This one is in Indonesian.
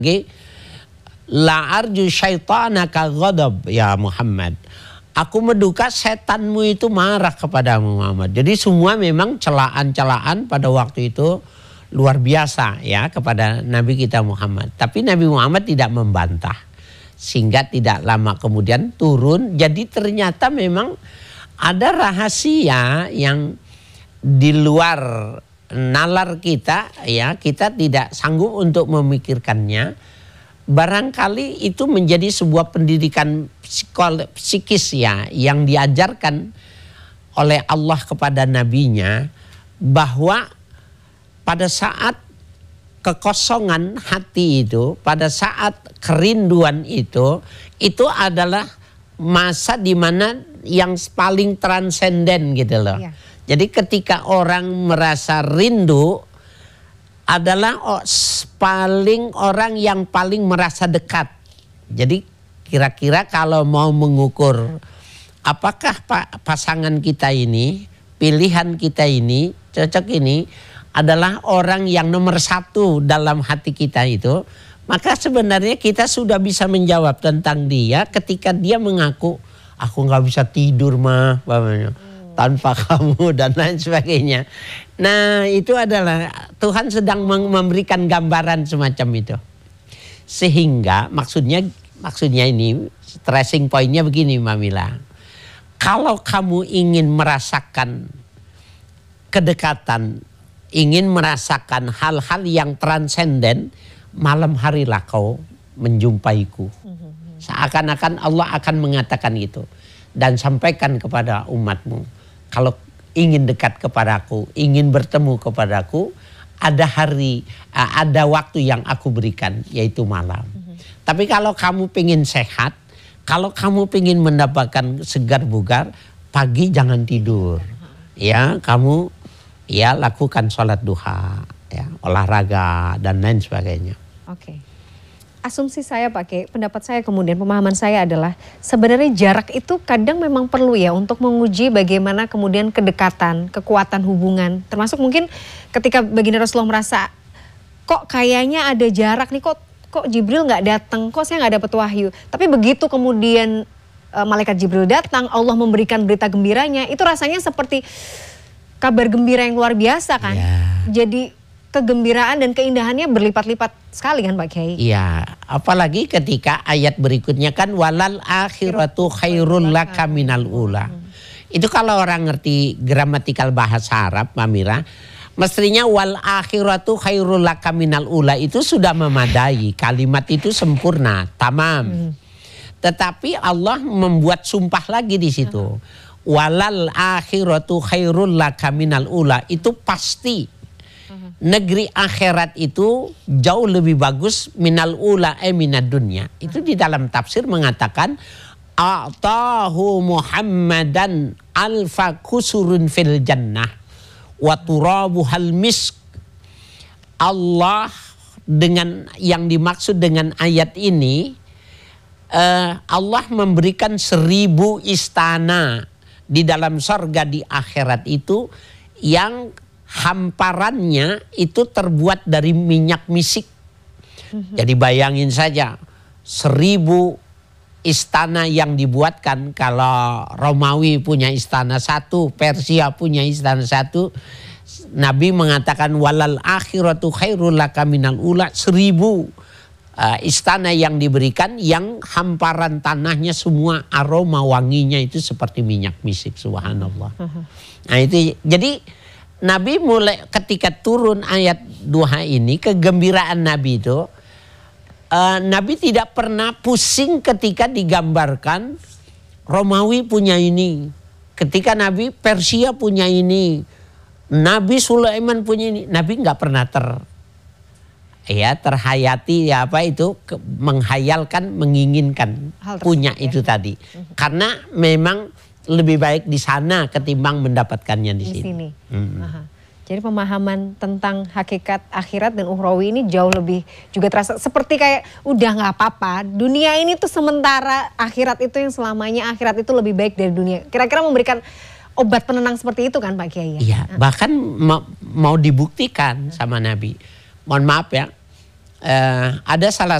La arju syaitanaka ghadab ya Muhammad. Aku menduga setanmu itu marah kepada Muhammad. Jadi semua memang celaan-celaan pada waktu itu luar biasa ya kepada Nabi kita Muhammad. Tapi Nabi Muhammad tidak membantah. Sehingga tidak lama kemudian turun. Jadi ternyata memang ada rahasia yang di luar nalar kita ya, kita tidak sanggup untuk memikirkannya. Barangkali itu menjadi sebuah pendidikan psikis ya yang diajarkan oleh Allah kepada nabinya, bahwa pada saat kekosongan hati itu, pada saat kerinduan itu adalah masa di mana yang paling transenden gitu loh. Ya. Jadi ketika orang merasa rindu adalah orang yang paling merasa dekat. Jadi kira-kira kalau mau mengukur apakah pasangan kita ini, pilihan kita ini, cocok ini adalah orang yang nomor satu dalam hati kita itu, maka sebenarnya kita sudah bisa menjawab tentang dia ketika dia mengaku, aku nggak bisa tidur mah, tanpa kamu dan lain sebagainya. Nah itu adalah Tuhan sedang memberikan gambaran semacam itu. Sehingga maksudnya ini stressing pointnya begini Mbak Mila. Kalau kamu ingin merasakan kedekatan, ingin merasakan hal-hal yang transenden, malam harilah kau menjumpaiku. Seakan-akan Allah akan mengatakan itu. Dan sampaikan kepada umatmu, kalau ingin dekat kepadaku, ingin bertemu kepadaku, ada waktu yang aku berikan, yaitu malam. Tapi kalau kamu pengen sehat, kalau kamu pengen mendapatkan segar bugar, pagi jangan tidur. Ya, kamu ya lakukan sholat duha, ya, olahraga dan lain sebagainya. Oke. Asumsi saya pendapat saya kemudian pemahaman saya adalah sebenarnya jarak itu kadang memang perlu ya untuk menguji bagaimana kemudian kedekatan, kekuatan hubungan. Termasuk mungkin ketika baginda Rasulullah merasa kok kayaknya ada jarak nih, kok Jibril nggak datang, kok saya nggak dapat wahyu. Tapi begitu kemudian malaikat Jibril datang, Allah memberikan berita gembiranya, itu rasanya seperti kabar gembira yang luar biasa kan. Yeah. Jadi kegembiraan dan keindahannya berlipat-lipat sekali kan Pak Kiai. Iya, apalagi ketika ayat berikutnya kan walal akhiratu khairul laka minal ula. Itu kalau orang ngerti gramatikal bahasa Arab, Mbak Mira, mestinya wal akhiratu khairul laka minal ula itu sudah memadai, kalimat itu sempurna, tamam. Tetapi Allah membuat sumpah lagi di situ. Walal akhiratu khairul laka minal ula, itu pasti. Negeri akhirat itu jauh lebih bagus minal ula minad dunya. Itu di dalam tafsir mengatakan a'tahu Muhammadan alfa kusurun fil jannah wa turabuhal misk. Allah dengan yang dimaksud dengan ayat ini, Allah memberikan 1000 istana di dalam sorga di akhirat itu yang hamparannya itu terbuat dari minyak misik. Jadi bayangin saja 1000 istana yang dibuatkan. Kalau Romawi punya istana 1, Persia punya istana 1, Nabi mengatakan walal akhiratu khairul laka minal ula. 1000 istana yang diberikan, yang hamparan tanahnya semua aroma wanginya itu seperti minyak misik. Subhanallah. Nah itu jadi Nabi mulai ketika turun ayat duha ini, kegembiraan Nabi itu, Nabi tidak pernah pusing ketika digambarkan Romawi punya ini, ketika Nabi Persia punya ini, Nabi Sulaiman punya ini. Nabi nggak pernah terhayati ya apa itu, menghayalkan, menginginkan punya itu tadi, karena memang lebih baik di sana ketimbang mendapatkannya di sini. Jadi pemahaman tentang hakikat akhirat dan ukhrawi ini jauh lebih juga terasa seperti kayak udah nggak apa-apa. Dunia ini tuh sementara, akhirat itu yang selamanya, akhirat itu lebih baik dari dunia. Kira-kira memberikan obat penenang seperti itu kan Pak Kiai? Iya, bahkan mau dibuktikan sama Nabi. Mohon maaf ya, ada salah